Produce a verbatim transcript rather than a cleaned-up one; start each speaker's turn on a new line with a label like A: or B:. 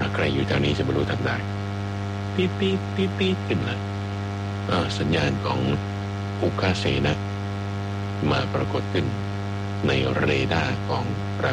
A: ใครอยู่ทางนี้จะบรรลุทันได้ปี๊ดปี๊ดปี๊ดปี๊ดขึ้นเลยสัญญาณของอุคาเสนะมาปรากฏขึ้นในเรดาร์ของพระ